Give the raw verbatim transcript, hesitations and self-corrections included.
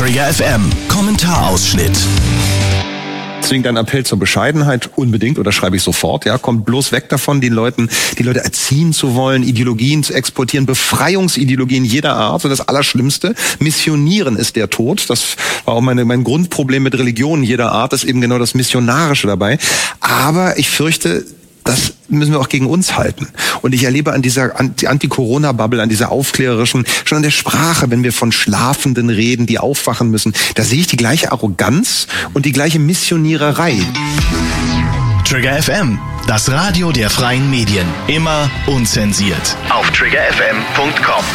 Trigger F M, Kommentarausschnitt. Deswegen dein Appell zur Bescheidenheit unbedingt, oder schreibe ich sofort, ja, kommt bloß weg davon, die Leuten, die Leute erziehen zu wollen, Ideologien zu exportieren, Befreiungsideologien jeder Art, und das Allerschlimmste, Missionieren ist der Tod. Das war auch meine, mein Grundproblem mit Religionen jeder Art, ist eben genau das Missionarische dabei. Aber ich fürchte, das müssen wir auch gegen uns halten. Und ich erlebe an dieser Anti-Corona-Bubble, an dieser aufklärerischen, schon an der Sprache, wenn wir von Schlafenden reden, die aufwachen müssen, da sehe ich die gleiche Arroganz und die gleiche Missioniererei. Trigger F M, das Radio der freien Medien. Immer unzensiert. Auf trigger f m punkt com.